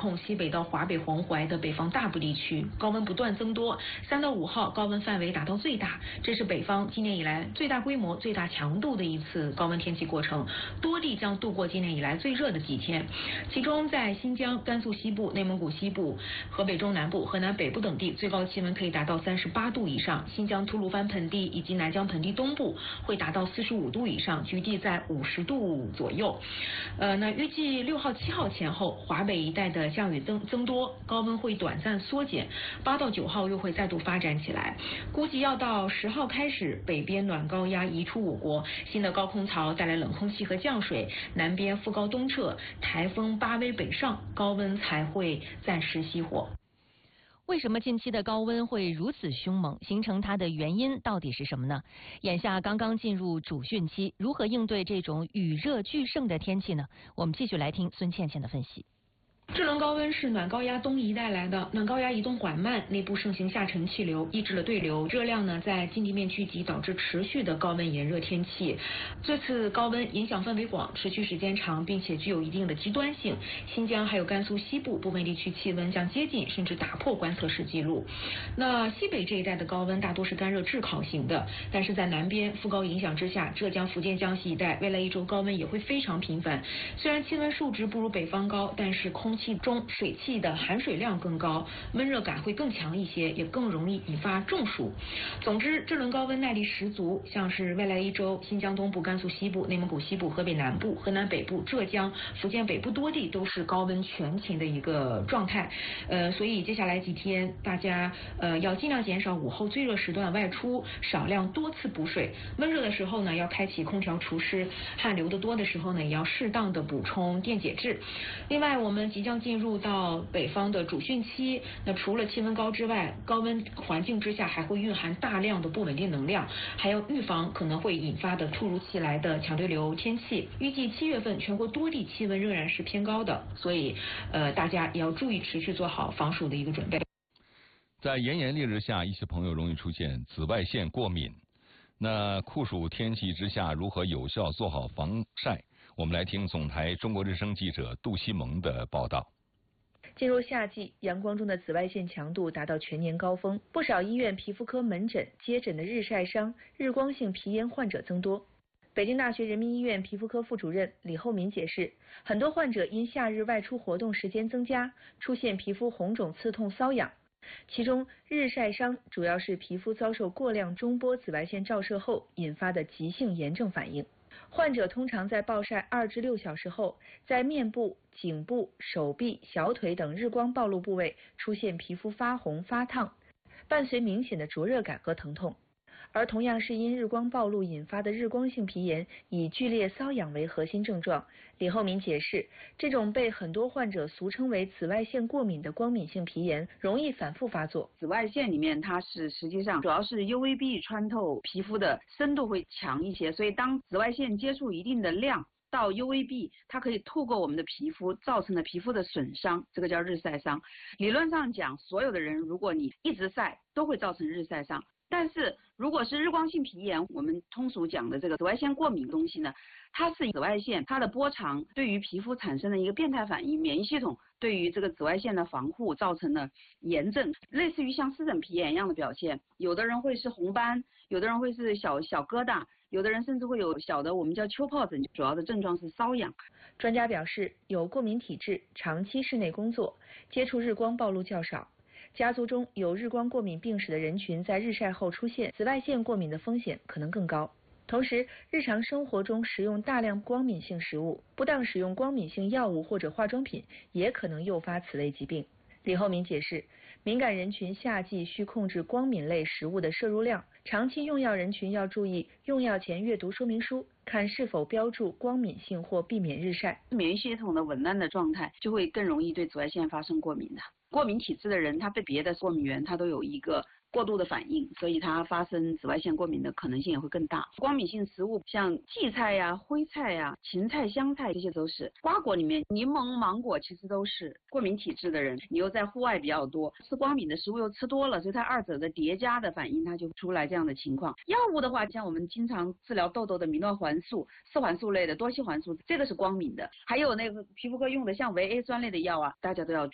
控西北到华北黄淮的北方大部地区，高温不断增多，3到5号高温范围达到最大，这是北方今年以来最大规模、最大强度的一次高温天气过程，多地将度过今年以来最热的几天。其中在新疆、甘肃西部、内蒙古西部、河北中南部、河南北部等地，最高气温可以达到38度以上；新疆吐鲁番盆地以及南疆盆地东部会达到45度以上，局地在50度左右。那预计6号、7号前后，华北一带的降雨增多，高温会短暂缩减，8到9号又会再度发展起来。估计要到10号开始，北边暖高压移出我国，新的高空槽带来冷空气和降水，南边副高东撤，台风巴威北上，高温才会暂时熄火。 为什么近期的高温会如此凶猛？形成它的原因到底是什么呢？眼下刚刚进入主汛期，如何应对这种雨热俱盛的天气呢？我们继续来听孙倩倩的分析。 这轮高温是暖高压东移带来的，暖高压移动缓慢，内部盛行下沉气流，抑制了对流，热量呢在近地面聚集，导致持续的高温炎热天气。这次高温影响范围广，持续时间长，并且具有一定的极端性。新疆还有甘肃西部部分地区气温将接近甚至打破观测室记录。那西北这一带的高温大多是干热炙烤型的，但是在南边副高影响之下，浙江、福建、江西一带未来1周高温也会非常频繁。虽然气温数值不如北方高，但是空气中水汽的含水量更高，闷热感会更强一些，也更容易引发中暑。总之，这轮高温耐力十足，像是未来1周，新疆东部、甘肃西部、内蒙古西部、河北南部、河南北部、浙江、福建北部多地都是高温全勤的一个状态。所以接下来几天，大家要尽量减少午后最热时段外出，少量多次补水。温热的时候呢，要开启空调除湿；汗流得多的时候呢，也要适当的补充电解质。另外，我们即将进入到北方的主汛期，那除了气温高之外，高温环境之下还会蕴含大量的不稳定能量，还要预防可能会引发的突如其来的强对流天气。预计7月份全国多地气温仍然是偏高的，所以大家也要注意持续做好防暑的一个准备。 在炎炎烈日下，一些朋友容易出现紫外线过敏。那酷暑天气之下，如何有效做好防晒？我们来听总台中国之声记者杜西蒙的报道。 进入夏季，阳光中的紫外线强度达到全年高峰，不少医院皮肤科门诊接诊的日晒伤、日光性皮炎患者增多。北京大学人民医院皮肤科副主任李厚民解释，很多患者因夏日外出活动时间增加，出现皮肤红肿、刺痛、瘙痒。其中，日晒伤主要是皮肤遭受过量中波紫外线照射后引发的急性炎症反应。患者通常在暴晒2至6小时后，在面部、颈部、手臂、小腿等日光暴露部位出现皮肤发红、发烫，伴随明显的灼热感和疼痛。而同样是因日光暴露引发的日光性皮炎，以剧烈瘙痒为核心症状。李厚民解释，这种被很多患者俗称为紫外线过敏的光敏性皮炎，容易反复发作。 紫外线里面它是实际上主要是 UVB 穿透皮肤的深度会强一些，所以当紫外线接触一定的量到 UVB， 它可以透过我们的皮肤造成的皮肤的损伤，这个叫日晒伤。理论上讲，所有的人如果你一直晒，都会造成日晒伤。但是如果是日光性皮炎，我们通俗讲的这个紫外线过敏的东西呢，它是紫外线它的波长对于皮肤产生的一个变态反应，免疫系统对于这个紫外线的防护造成了炎症，类似于像湿疹皮炎一样的表现。有的人会是红斑，有的人会是小疙瘩，有的人甚至会有小的我们叫丘疱疹，主要的症状是瘙痒。 专家表示，有过敏体质、长期室内工作、接触日光暴露较少、家族中有日光过敏病史的人群，在日晒后出现紫外线过敏的风险可能更高。同时，日常生活中食用大量光敏性食物，不当使用光敏性药物或者化妆品，也可能诱发此类疾病。李厚民解释，敏感人群夏季需控制光敏类食物的摄入量，长期用药人群要注意用药前阅读说明书，看是否标注光敏性或避免日晒。 免疫系统的紊乱的状态，就会更容易对紫外线发生过敏的。过敏体质的人，他对别的过敏源他都有一个过度的反应，所以它发生紫外线过敏的可能性也会更大。光敏性食物像荠菜呀、灰菜呀、芹菜、香菜，这些都是。瓜果里面，柠檬、芒果其实都是。过敏体质的人，你又在户外比较多，吃光敏的食物又吃多了，所以它二者的叠加的反应，它就出来这样的情况。药物的话，像我们经常治疗痘痘的米诺环素、四环素类的多烯环素，这个是光敏的。还有那个皮肤科用的像维 A 酸类的药啊，大家都要